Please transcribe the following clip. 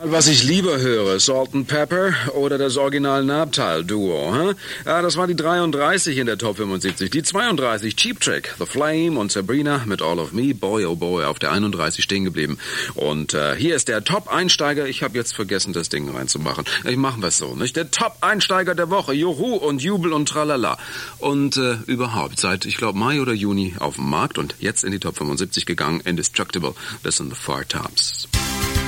Was ich lieber höre, Salt and Pepper oder das Original Nabtal-Duo. Ja, das war die 33 in der Top 75. Die 32, Cheap Trick, The Flame und Sabrina mit All of Me. Boy, oh boy, auf der 31 stehen geblieben. Und hier ist der Top-Einsteiger. Ich habe jetzt vergessen, das Ding reinzumachen. Machen wir es so, nicht? Der Top-Einsteiger der Woche. Juhu und Jubel und Tralala. Und überhaupt seit, ich glaube, Mai oder Juni auf dem Markt und jetzt in die Top 75 gegangen. Indestructible. Das sind The Four Tops.